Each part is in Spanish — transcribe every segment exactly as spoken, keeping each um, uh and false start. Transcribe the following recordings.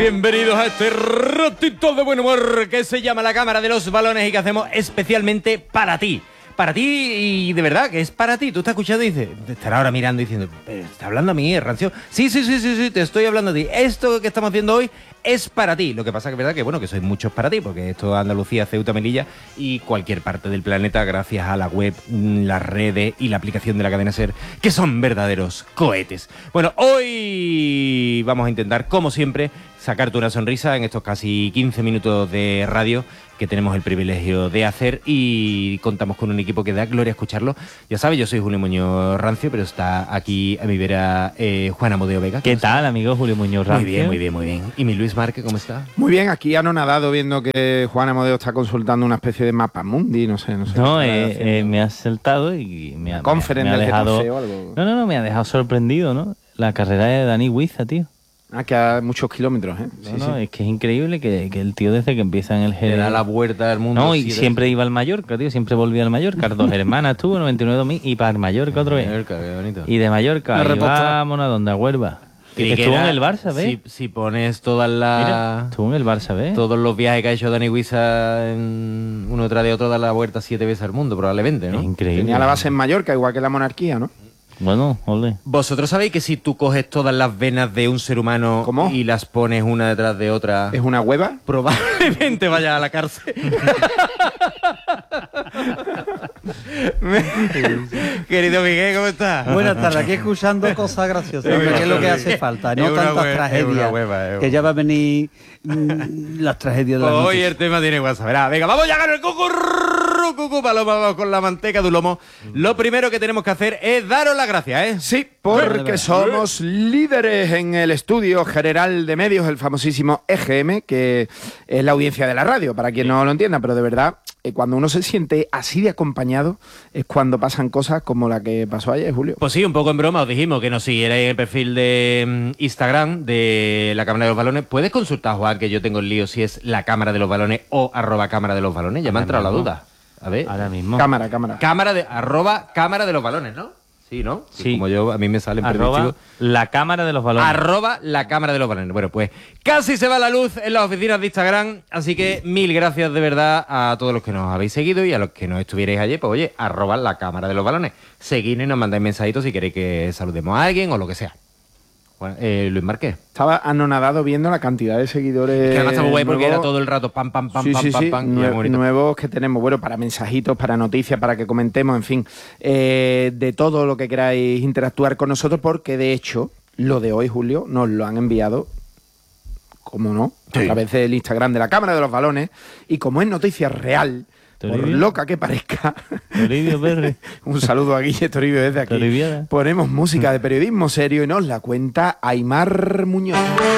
Bienvenidos a este ratito de buen humor que se llama La Cámara de los Balones y que hacemos especialmente para ti. Para ti y de verdad que es para ti. Tú estás escuchando y dices, te estará ahora mirando y diciendo, ¿está hablando a mí, Rancio? Sí, sí, sí, sí, sí, te estoy hablando a ti. Esto que estamos haciendo hoy es para ti. Lo que pasa que es verdad que, bueno, que sois muchos para ti, porque esto es Andalucía, Ceuta, Melilla y cualquier parte del planeta gracias a la web, las redes y la aplicación de la cadena SER, que son verdaderos cohetes. Bueno, hoy vamos a intentar, como siempre, sacarte una sonrisa en estos casi quince minutos de radio que tenemos el privilegio de hacer y contamos con un equipo que da gloria escucharlo. Ya sabes, yo soy Julio Muñoz Rancio, pero está aquí a mi vera eh, Juan Amodeo Vega. ¿Qué tal, amigo Julio Muñoz Rancio? Muy bien, muy bien, muy bien. ¿Y mi Luis Márquez, cómo está? Muy bien, aquí anonadado viendo que Juan Amodeo está consultando una especie de mapa mundi, no sé, no sé. No, eh, eh, me ha saltado y me ha, me, me ha dejado... O algo. No, no, no, me ha dejado sorprendido, ¿no? La carrera de Dani Huiza, tío. Ah, que a muchos kilómetros, ¿eh? No, Sí, no, sí. es que es increíble que, que el tío desde que empieza en el Jerez... Le da la vuelta al mundo. No, y siempre iba al Mallorca, tío, siempre volvía al Mallorca. Dos hermanas tuvo, noventa y nueve mil, y para el Mallorca otra vez. Mallorca, qué bonito. Y de Mallorca, y vámonos a donde a Huelva. Que estuvo en el Barça, ¿ves? Si, si pones todas las... Mira, estuvo en el Barça, ¿ves? Todos los viajes que ha hecho Dani Huiza en uno tras de otro, da la vuelta siete veces al mundo, probablemente, ¿no? Es increíble. Tenía la base en Mallorca, igual que la monarquía, ¿no? Bueno, ole. ¿Vosotros sabéis que si tú coges todas las venas de un ser humano ¿Cómo? y las pones una detrás de otra, ¿Es una hueva? probablemente vayas a la cárcel? Querido Miguel, ¿cómo estás? Buenas tardes, aquí escuchando cosas graciosas, hombre, que es lo que hace falta, no Es una tantas hue- es tragedias, una hueva, es que ya va a venir mm, las tragedias de la Hoy noticia. el tema tiene WhatsApp. Verá, venga, vamos ya con el cucurru, cucu, paloma, vamos con la manteca de lomo. Lo primero que tenemos que hacer es daros las gracias, ¿eh? Sí, porque somos líderes en el Estudio General de Medios, el famosísimo E G M, que es la audiencia de la radio, para quien no lo entienda, pero de verdad, eh, cuando uno se siente así de acompañado, es cuando pasan cosas como la que pasó ayer, Julio. Pues sí, un poco en broma os dijimos que nos siguierais en el perfil de mm, Instagram de la Cámara de los Balones. Puedes consultar, Juan, que yo tengo el lío si es la Cámara de los Balones o arroba Cámara de los Balones. Ya me ha entrado la duda. A ver. Ahora mismo. Cámara, cámara. Cámara de arroba Cámara de los Balones, ¿no? Sí, ¿no? Sí. Como yo, a mí me salen Arroba predictivos. la cámara de los balones. Arroba la Cámara de los Balones. Bueno, pues casi se va la luz en las oficinas de Instagram, así que mil gracias de verdad a todos los que nos habéis seguido y a los que nos estuvierais ayer, pues oye, arroba la Cámara de los Balones. Seguidnos y nos mandáis mensajitos si queréis que saludemos a alguien o lo que sea. Bueno, eh, Luis Márquez. Estaba anonadado viendo la cantidad de seguidores. Que además está muy guay porque nuevos. era todo el rato pam, pam, pam, sí, pam, sí, pam, sí, pam. y nue- era muy bonito. nuevos que tenemos, bueno, para mensajitos, para noticias, para que comentemos, en fin, eh, de todo lo que queráis interactuar con nosotros, porque de hecho, lo de hoy, Julio, nos lo han enviado, como no, Sí. a través del Instagram de la Cámara de los Balones, y como es noticia real, por Toribio. loca que parezca, Toribio Perry. un saludo a Guille Toribio desde aquí, Toribiada. ponemos música de periodismo serio y nos la cuenta Aymar Muñoz.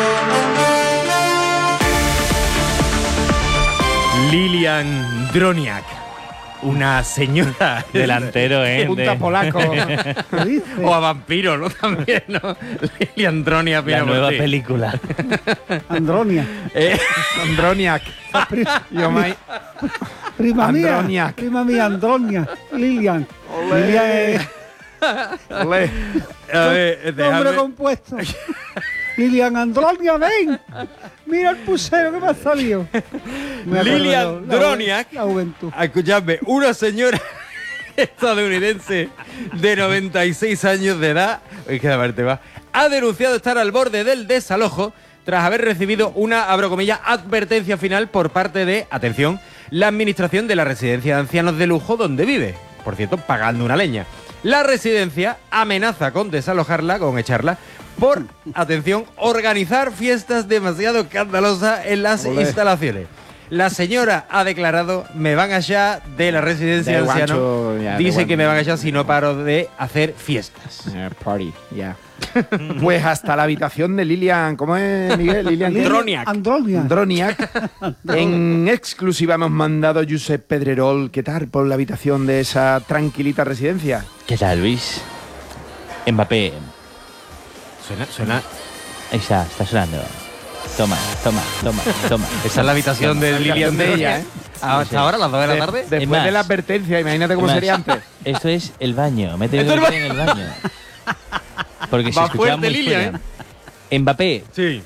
Lilian Droniak, una señora Delantero, ¿eh? Punta De- polaco. ¿Lo dice? o a vampiro, ¿no? También, ¿no? Lilian Droniak, mira La por nueva ti. película. Andronia, Eh, Androniak. Yo me... prima mía, Androniak. prima mía, Andronia, Lilian. Lilian es Olé. a ver, nombre déjame... compuesto. Lilian Andronia, ven. Mira el pusero que me ha salido. Me acuerdo Lilian yo, la ju- Droniak. La juventud. Escuchadme, una señora estadounidense de noventa y seis años de edad, es que aparte va, ha denunciado estar al borde del desalojo tras haber recibido una, abro comillas, advertencia final por parte de, atención, la administración de la residencia de ancianos de lujo donde vive. Por cierto, pagando una leña. La residencia amenaza con desalojarla, con echarla, por, atención, organizar fiestas demasiado escandalosas en las Olé. instalaciones. La señora ha declarado, me van a echar de la residencia de De ancianos. guancho, ya, de Dice guancho. que me van a echar si no paro de hacer fiestas. Eh, party, ya. Pues hasta la habitación de Lilian, ¿cómo es, Miguel? Lilian Lilian Droniak. Andronia. Droniak. En exclusiva hemos mandado a Josep Pedrerol, ¿qué tal? Por la habitación de esa tranquilita residencia. ¿Qué tal, Luis? Mbappé. Suena, suena. Ahí está, está sonando. Toma, toma, toma, toma. Esa es la habitación de Lilian de ella, ¿eh? Hasta ahora, a las dos de la tarde. Después Es más, de la advertencia, imagínate cómo es más, sería antes. Esto es el baño. Me he tenido Esto que es meter en el baño. Porque se Va escuchaba fuerte, muy Lilia, fuera. Mbappé, Sí.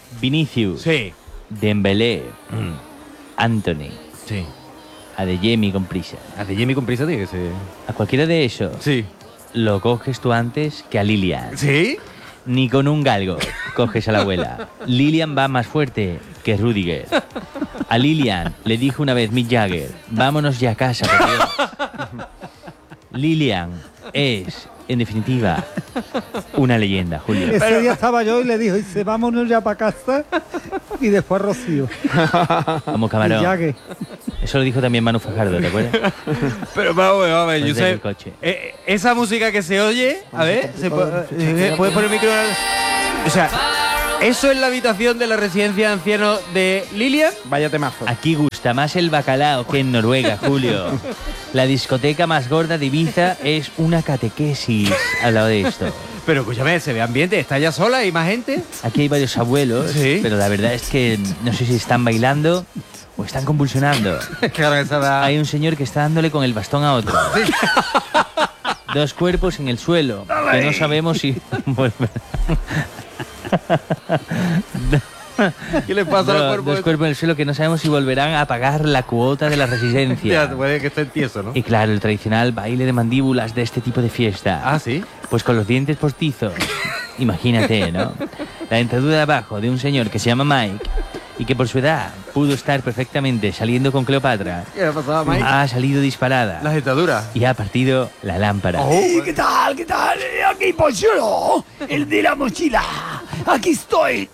Vinicius, Sí. Dembélé, Mm. Anthony, Sí. Adeyemi con prisa. A de Jamie con prisa tiene que ser. A cualquiera de esos Sí. lo coges tú antes que a Lilian. ¿Sí? Ni con un galgo coges a la abuela. Lilian va más fuerte que Rudiger. A Lilian le dijo una vez Mick Jagger, vámonos ya a casa, por Dios. Lilian es, en definitiva, una leyenda, Julio. Ese día estaba yo y le dijo, dice, vámonos ya para casa. Y después Rocío. Como Y camarón. ya que... Eso lo dijo también Manu Fajardo, ¿te acuerdas? Pero vamos, vamos a ver, Pues Josep, del coche. eh, esa música que se oye, a ver, ¿se puede, eh, ¿puedes poner el micro? O sea, ¿eso es la habitación de la residencia de ancianos de Lilian? Vaya temazo. Aquí gusta más el bacalao que en Noruega, Julio. La discoteca más gorda de Ibiza es una catequesis al lado de esto. Pero escúchame, se ve ambiente, está ya sola, hay más gente. Aquí hay varios abuelos, Sí. pero la verdad es que no sé si están bailando o están convulsionando. Claro, esa da... Hay un señor que está dándole con el bastón a otro. Dos cuerpos en el suelo, que no sabemos si volver. ¿Qué le pasa a los Do- cuerpos? dos cuerpos en el suelo que no sabemos si volverán a pagar la cuota de la residencia. Ya, puede que esté tieso, ¿no? Y claro, el tradicional baile de mandíbulas de este tipo de fiesta. Ah, ¿sí? Pues con los dientes postizos. Imagínate, ¿no? La dentadura de abajo de un señor que se llama Mike y que por su edad pudo estar perfectamente saliendo con Cleopatra, ¿Qué le ha pasado a Mike? ha salido disparada Las dentaduras. y ha partido la lámpara. ¿Qué tal? ¿Qué tal? Aquí Pocholo, el de la mochila. Aquí estoy.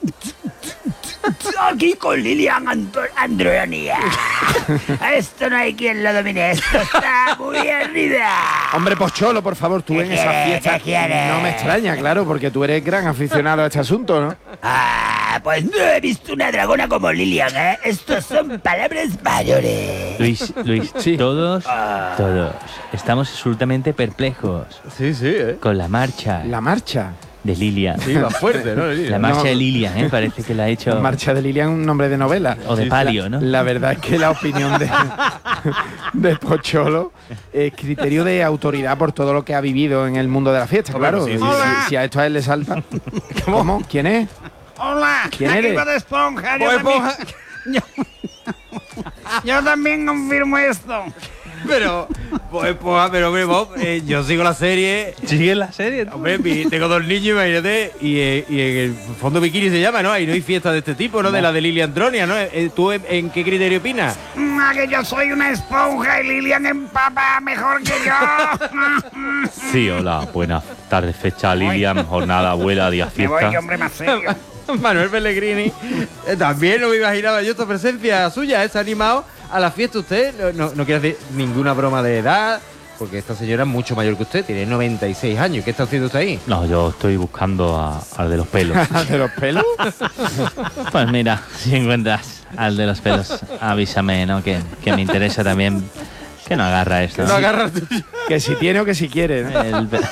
Aquí con Lilian Anto- Andronia. Esto no hay quien lo domine. Esto está muy arriba. Hombre, Pocholo, por favor, tú ¿Qué en esa quieres? fiesta. ¿Qué quieres? No me extraña, claro, porque tú eres gran aficionado a este asunto, ¿no? Ah, pues no he visto una dragona como Lilian, ¿eh? Estos son palabras mayores. Luis, Luis, Sí. todos, todos estamos absolutamente perplejos Sí, sí, ¿eh? con la marcha La marcha. de Lilian. Sí, va fuerte, ¿no? La marcha No. de Lilian, ¿eh? Parece que la ha hecho... La marcha de Lilian, un nombre de novela. O de palio, ¿no? La verdad es que la opinión de, de Pocholo es criterio de autoridad por todo lo que ha vivido en el mundo de la fiesta, Hombre, claro. sí, sí, Y sí. si, si a esto a él le salta. ¿Cómo? ¿Quién es? Hola, ¿Quién aquí eres? Bob Esponja. Yo Bob también, Esponja. yo también confirmo esto. Pero, pues, pues, pero, hombre, Bob, eh, yo sigo la serie. ¿Sigue la serie? Hombre, mi- tengo dos niños, imagínate, y, eh, y en el fondo bikini se llama, ¿no? Ahí no hay fiesta de este tipo, ¿no? De la de Lilian Andronia, ¿no? Eh, ¿Tú en, en qué criterio opinas? Ah, que yo soy una esponja y Lilian empapa mejor que yo. Sí, hola, buenas tardes, fecha Lilian, jornada abuela, día Me voy, fiesta. hombre, más serio. Manuel Pellegrini, eh, también no me imaginaba yo esta presencia suya, ¿eh? Se ha animado a la fiesta usted, no, no, no quiere hacer ninguna broma de edad, porque esta señora es mucho mayor que usted, tiene noventa y seis años, ¿qué está haciendo usted ahí? No, yo estoy buscando a- al de los pelos. ¿De los pelos? Pues mira, si encuentras al de los pelos, avísame, ¿no? Que, que me interesa también que no agarra esto. No ¿no? agarra tuyo. Que si tiene o que si quiere, ¿no? El, pe-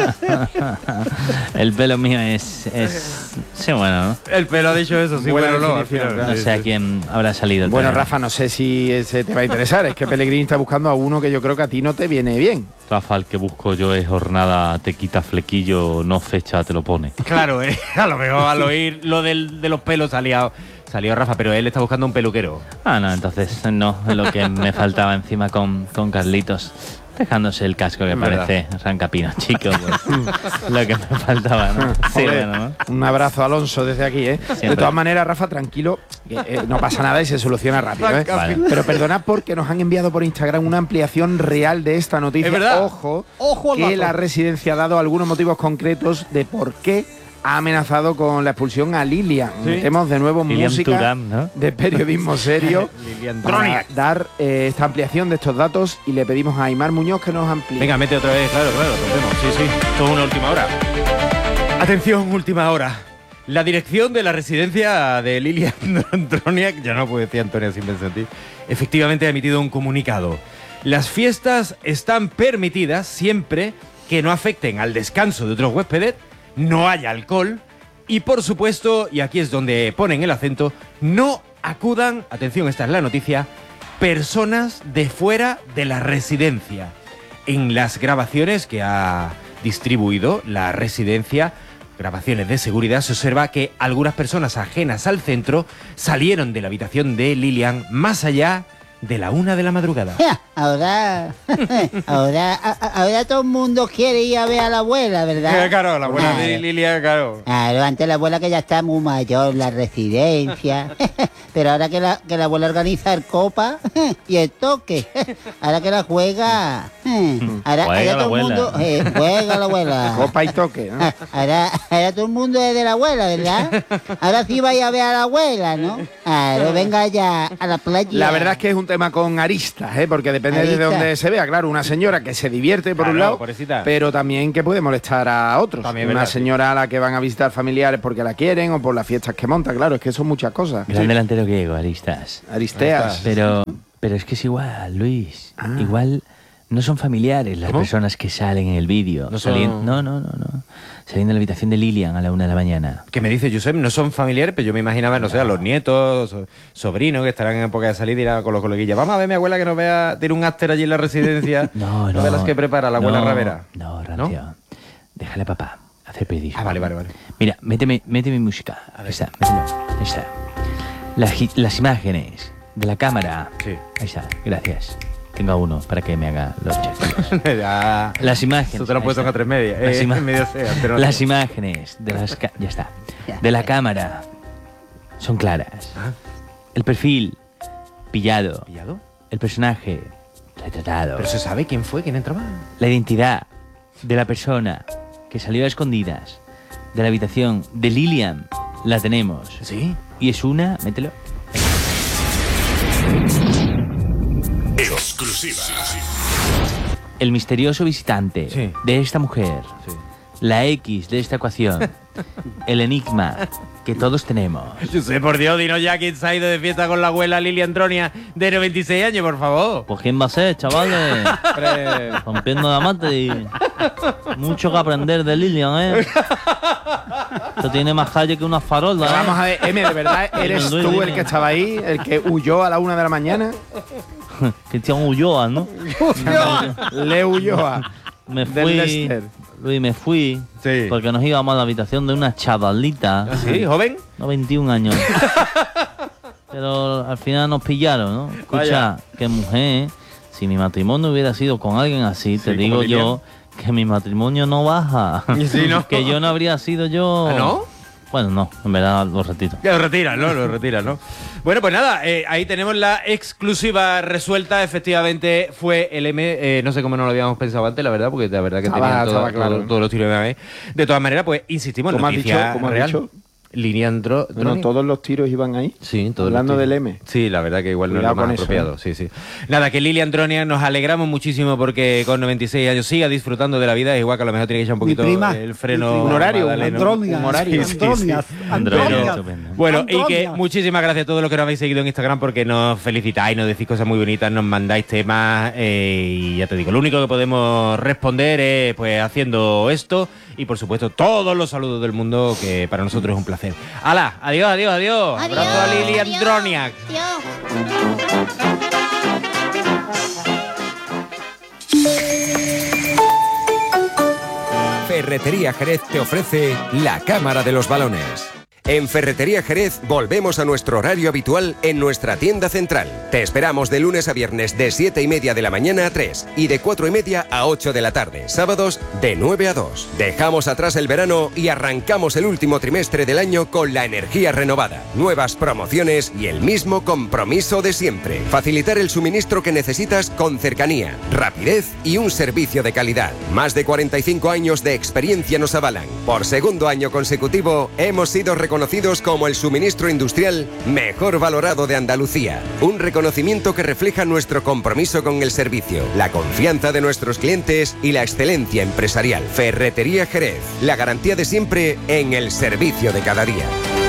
el pelo mío es, es... Sí, bueno, ¿no? El pelo ha dicho eso, sí, Buena bueno, no, al definición, final, claro. No sí, sé a sí. quién habrá salido el Bueno, pelo. Rafa, no sé si ese te va a interesar. Es que Pellegrini está buscando a uno que yo creo que a ti no te viene bien. Rafa, el que busco yo es jornada, te quita flequillo, no fecha, te lo pone. Claro, eh, a lo mejor al oír lo del, de los pelos salía, salió Rafa, pero él está buscando un peluquero. Ah, no, entonces no, es lo que me faltaba encima con, con Carlitos. Dejándose el casco que Es parece Rancapino, chico, pues, lo que me faltaba, ¿no? Sí, Joder, bueno, ¿no? Un abrazo a Alonso desde aquí, ¿eh? De Siempre. todas maneras, Rafa, tranquilo, que, eh, no pasa nada y se soluciona rápido, ¿eh? Vale. Pero perdona porque nos han enviado por Instagram una ampliación real de esta noticia. Es verdad. Ojo, Ojo al que dato. la residencia ha dado algunos motivos concretos de por qué ha amenazado con la expulsión a Lilian. Sí. Metemos de nuevo Lilian música Thuram, ¿no? de periodismo serio Lilian para dar eh, esta ampliación de estos datos y le pedimos a Aymar Muñoz que nos amplíe. Venga, mete otra vez, claro, claro, rompemos, sí, sí. Esto es una última hora. Atención, última hora. La dirección de la residencia de Lilian Andronia, ya no puedo decir Antonia sin pensar en ti, efectivamente ha emitido un comunicado. Las fiestas están permitidas siempre que no afecten al descanso de otros huéspedes, no haya alcohol y, por supuesto, y aquí es donde ponen el acento, no acudan, atención, esta es la noticia, personas de fuera de la residencia. En las grabaciones que ha distribuido la residencia, grabaciones de seguridad se observa que algunas personas ajenas al centro salieron de la habitación de Lilian más allá de la una de la madrugada. Ahora, ahora, a- a- ahora todo el mundo quiere ir a ver a la abuela, ¿verdad? Eh, claro, la abuela de Claro. Lilian, claro. Claro, antes la abuela que ya está muy mayor en la residencia. Pero ahora que la, que la abuela organiza el copa y el toque. Ahora que la juega. Ahora, Juega ahora la todo el abuela. mundo. eh, juega la abuela. Copa y toque, ¿no? Ah, Ahora, ahora todo el mundo es de la abuela, ¿verdad? Ahora sí vais a ver a la abuela, ¿no? Claro, venga ya a la playa. La verdad es que es un tema con aristas, ¿eh? Porque depende de Aristas. dónde se vea. Claro, una señora que se divierte por un Claro, lado, pobrecita. pero también que puede molestar a otros. También, una verdad, sí. señora a la que van a visitar familiares porque la quieren o por las fiestas que monta. Claro, es que son muchas cosas. Gran delantero griego, Aristas. Aristeas. Pero, pero es que es igual, Luis. Ah. Igual no son familiares las ¿Cómo? personas que salen en el vídeo. No son- Salien- no, no, no, no. Saliendo de la habitación de Lilian a la una de la mañana. Que me dice Josep, no son familiares, pero yo me imaginaba, no sé, a los nietos, so- sobrinos que estarán en época de salir y irán con los coleguillas. Vamos a ver mi abuela que nos vea, tiene un after allí en la residencia. No, no. de las que prepara la abuela no, Ravera. No, rancio. Déjale a papá hacer periodismo. Ah, vale, vale, vale. Mira, méteme, méteme música. Ahí está, mételo. Ahí está. Las, gi- las imágenes de la cámara. Sí. Ahí está, gracias. Tengo a uno para que me haga los chasquidos. Ya. Las imágenes. Eso te lo he ahí puesto en está. A tres media. Las, Eh, ima- medio sea, pero no las sé. imágenes de las ca- ya está. De la cámara son claras. Ah. El perfil pillado. ¿Pillado? El personaje retratado. ¿Pero se sabe quién fue, quién entraba? La identidad de la persona que salió a escondidas de la habitación de Lilian la tenemos. Sí. Y es una, mételo. Exclusiva. El misterioso visitante Sí. de esta mujer, Sí. la X de esta ecuación, el enigma que todos tenemos. Yo sé, por Dios, dinos ya quién se ha ido de fiesta con la abuela Lilian Tronia de noventa y seis años, por favor. Pues quién va a ser, chavales. Rompiendo la mate. Mucho que aprender de Lilian, ¿eh? Esto tiene más calle que una farola, ¿eh? Vamos a ver, M, ¿de verdad eres Luis, tú el dime. que estaba ahí, el que huyó a la una de la mañana? Cristian Ulloa, ¿no? Le huyó a... Me Del fui, Leicester. Luis, me fui Sí. porque nos íbamos a la habitación de una chavalita, ¿Sí, joven? no veintiún años. Pero al final nos pillaron, ¿no? Escucha, Vaya. que mujer, si mi matrimonio hubiera sido con alguien así, te Sí, digo como yo que mi matrimonio no baja. Sí, ¿no? Que yo no habría sido yo. ¿Ah, no? Bueno, no, en verdad lo retiro. Ya lo retiran, ¿no? Lo retiran, ¿no? Bueno, pues nada, eh, ahí tenemos la exclusiva resuelta. Efectivamente, fue el M. eh, no sé cómo no lo habíamos pensado antes, la verdad, porque la verdad que Estaba- tenía todo- estaba claro. todo- todos los tiros de M. De todas maneras, pues insistimos, ¿Cómo has noticia dicho? ¿Cómo has real. dicho? Lilian Dro- Bueno, Dronia. todos los tiros iban ahí. Sí, todos Hablando los del tiros. M. Sí, la verdad que igual no es Cuidado lo más con eso, apropiado. ¿eh? Sí, sí. Nada, que Lilian Dronia nos alegramos muchísimo porque con noventa y seis años siga disfrutando de la vida. Igual que a lo mejor tiene que echar un Mi poquito prima, el mi freno. prima. Un horario, Magdaleno. Andrónias, un horario. Sí, sí, sí. Andrónias, Andrónias. Andrónias. Estupendo. Bueno, y que Andrónias. muchísimas gracias a todos los que nos habéis seguido en Instagram porque nos felicitáis, nos decís cosas muy bonitas, nos mandáis temas eh, y ya te digo, lo único que podemos responder es pues haciendo esto y por supuesto todos los saludos del mundo que para nosotros es un placer. ¡Hala! Adiós, adiós, adiós. Abrazo a Lilian adiós, Droniak. adiós. Ferretería Jerez te ofrece la Cámara de los Balones. En Ferretería Jerez volvemos a nuestro horario habitual en nuestra tienda central. Te esperamos de lunes a viernes de siete y media de la mañana a tres y de cuatro y media a ocho de la tarde. Sábados de nueve a dos. Dejamos atrás el verano y arrancamos el último trimestre del año con la energía renovada, nuevas promociones y el mismo compromiso de siempre. Facilitar el suministro que necesitas con cercanía, rapidez y un servicio de calidad. Más de cuarenta y cinco años de experiencia nos avalan. Por segundo año consecutivo hemos sido reconocidos como el suministro industrial mejor valorado de Andalucía. Un reconocimiento que refleja nuestro compromiso con el servicio, la confianza de nuestros clientes y la excelencia empresarial. Ferretería Jerez, la garantía de siempre en el servicio de cada día.